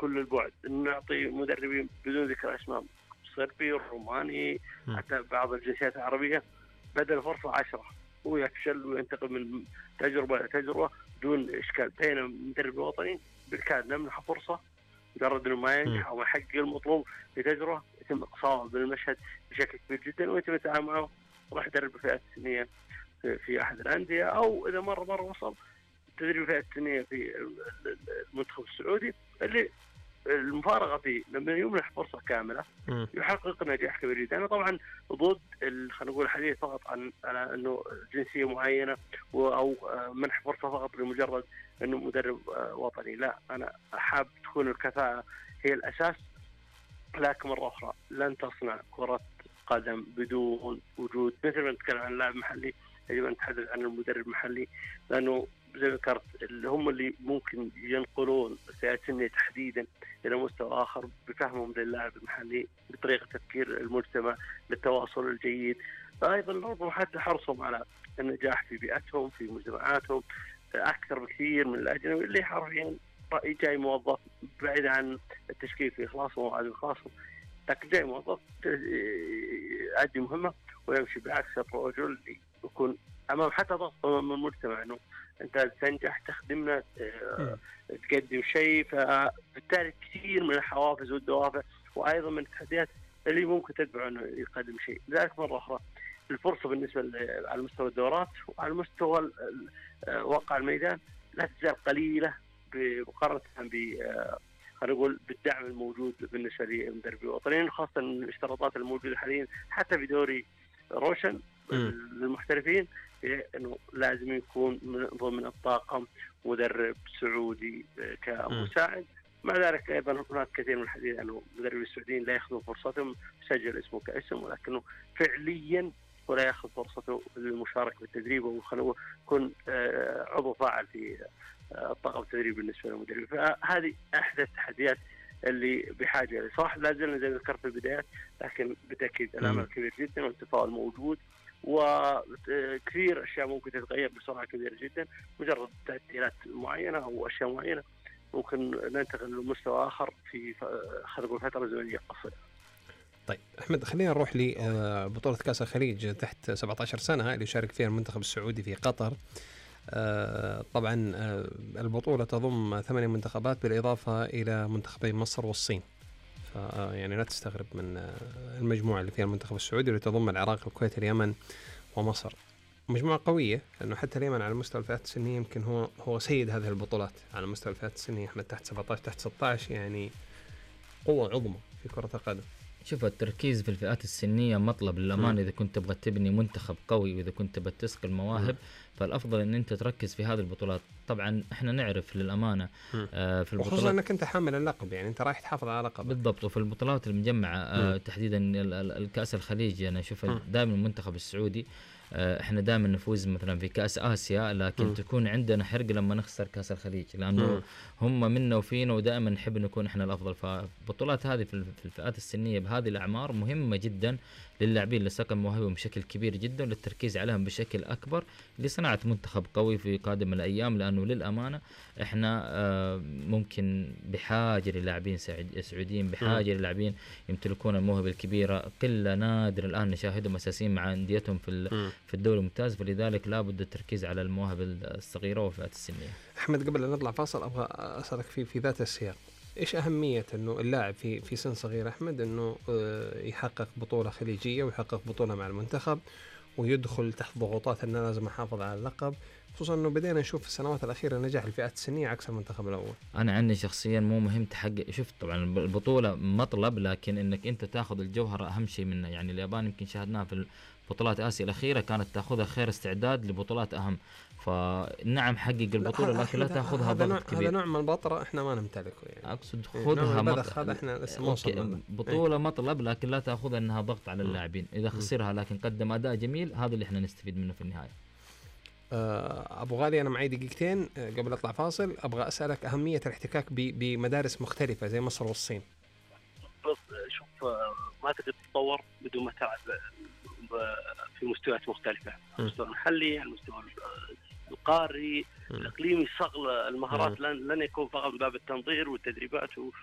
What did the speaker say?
كل البعد، نعطي مدربين بدون ذكر اسماء، صربي، روماني، حتى بعض الجنسيات العربية، بدل فرصة 10 ويفشل وينتقل من تجربة إلى تجربة دون إشكال. بينما المدرب الوطني بالكاد نمنح فرصة، مجرد إنه ما ينجح أو ما يحقق المطلوب في تجربة يتم إقصاؤه بالمشهد بشكل كبير جدا، ويتم التعامل معه، راح يدرب الفئات السنية في أحد الأندية، أو إذا مرة وصل تدريب الفئات السنية في المنتخب السعودي، اللي المفارقة فيه لما يمنح فرصة كاملة يحقق نجاح كبير جدا. أنا طبعا ضد خلينا نقول الحديث فقط على أنه جنسية معينة أو منح فرصة فقط لمجرد أنه مدرب وطني، لا، أنا أحب تكون الكفاءة هي الأساس، لكن مرة أخرى لن تصنع كرة قدم بدون وجود، مثل ما نتكلم عن لاعب محلي يجب أن نتحدث عن المدرب المحلي، لأنه زي ما ذكرت اللي هم اللي ممكن ينقلون الفئات السنية تحديدا إلى مستوى آخر بفهمهم للاعب المحلي، بطريقة تفكير المجتمع، للتواصل الجيد، أيضا ربما حتى حرصهم على النجاح في بيئتهم في مجتمعاتهم أكثر بكثير من الأجنبي اللي حرفيا جاي موظف بعيد عن التشكيل في إخلاصهم وعدم إخلاصهم، لكن جاي موظف يؤدي مهمة ويمشي بعكس الرجل، يكون أمام حتى ضغط من المجتمع إنه أنت تنجح تخدمنا تقدم شيء، فبالتالي كثير من الحوافز والدوافع وأيضا من التحديات اللي ممكن تدفع إنه يقدم شيء. لذلك مرة أخرى الفرصة بالنسبة على مستوى الدورات وعلى مستوى واقع الميدان لا تزال قليلة مقارنة خلينا نقول بالدعم الموجود بالنسبة للمدربين الوطنيين، خاصة الاشتراطات الموجودة حاليا حتى في دوري روشن للمحترفين إنه لازم يكون من ضمن الطاقم مدرب سعودي كمساعد. مع ذلك أيضا هناك كثير من الحديث أنه المدربين السعوديين لا يأخذون فرصتهم، سجل اسمه كاسم ولكنه فعليا ولا يأخذ فرصته للمشاركة بالتدريب وخلوه يكون عضو فاعل في الطاقم التدريب بالنسبة للمدرب. فهذه أحد التحديات اللي بحاجة صح، لا زلنا زي ما ذكرت في البدايات، لكن بالتأكيد الأمل كبير جدا والتفاؤل موجود، وكثير أشياء ممكن تتغير بسرعة كبيرة جدا، مجرد تعديلات معينة أو أشياء معينة ممكن ننتقل لمستوى آخر في خلال فترة زمنية قصيرة. طيب أحمد، خلينا نروح لبطولة كأس الخليج تحت 17 سنة اللي يشارك فيها المنتخب السعودي في قطر. طبعا البطولة تضم 8 منتخبات بالإضافة إلى منتخبي مصر والصين، يعني لا تستغرب من المجموعة اللي فيها المنتخب السعودي اللي تضم العراق الكويت اليمن ومصر. مجموعة قوية لأنه حتى اليمن على مستوى الفئات السنية يمكن هو سيد هذه البطولات على مستوى الفئات السنية، احنا تحت 17 تحت 16 يعني قوة عظمى في كرة القدم. شوف التركيز في الفئات السنية مطلب للأمان إذا كنت تبغى تبني منتخب قوي وإذا كنت بتسقي المواهب فالأفضل أن أنت تركز في هذه البطولات. طبعا إحنا نعرف للأمانة في البطولات وخصوصا أنك أنت حامل اللقب، يعني أنت رايح تحافظ على لقب بالضبط. وفي البطولات المجمعة تحديدا الكأس الخليج أنا أشوف دائما المنتخب السعودي احنا دائما نفوز مثلا في كأس آسيا، لكن تكون عندنا حرق لما نخسر كأس الخليج لأنه هم منا وفينا ودائما نحب نكون احنا الأفضل. فبطولات هذه في الفئات السنية بهذه الأعمار مهمة جدا للاعبين لسقم مواهبهم بشكل كبير جدا، للتركيز عليهم بشكل أكبر لصناعة منتخب قوي في قادم الأيام، لأنه للأمانة احنا ممكن بحاجة للاعبين سعوديين، بحاجة للاعبين يمتلكون الموهبة الكبيرة، قلة نادر الآن نشاهدهم أساسيين مع أنديتهم في الدوري الممتاز، فلذلك لابد التركيز على المواهب الصغيرة والفئات السنية. أحمد، قبل أن نطلع فاصل أبغى أسألك في ذات السياق، إيش أهمية إنه اللاعب في سن صغير أحمد إنه يحقق بطولة خليجية ويحقق بطولة مع المنتخب ويدخل تحت ضغوطات أنه لازم أحافظ على اللقب، خصوصا أنه بدينا نشوف في السنوات الأخيرة نجاح الفئات السنية عكس المنتخب الأول؟ أنا عني شخصيا مو مهم تحقق، شفت طبعا البطولة مطلب، لكن إنك أنت تأخذ الجوهرة أهم شيء منه. يعني اليابان يمكن شاهدناها في بطولات آسيا الأخيرة كانت تأخذها خير استعداد لبطولات أهم، فنعم حقق البطولة لكن لا تأخذها ضغط كبير. هذا نوع من البطرة إحنا ما نمتلكه، يعني أقصد خذها هذا إحنا لسه بطولة مطلب، لكن لا تأخذها أنها ضغط على اللاعبين. إذا خسرها لكن قدم أداء جميل هذا اللي إحنا نستفيد منه في النهاية. أبو غالي، أنا معي دقيقتين قبل أطلع فاصل، أبغى أسألك أهمية الاحتكاك بمدارس مختلفة زي مصر والصين. شوف، ما تقدر تتطور بدون ما تلعب في مستويات مختلفة، المستوى المحلي، المستوى القاري، الإقليمي، صقل المهارات لن يكون فقط من باب التنظير والتدريبات